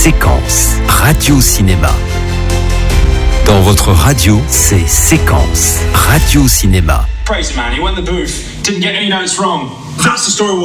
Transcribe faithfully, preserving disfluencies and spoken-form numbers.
Séquence Radio Cinéma. Dans votre radio, c'est Séquence Radio Cinéma. Crazy man, he went in the booth, didn't get any notes wrong. That's the story.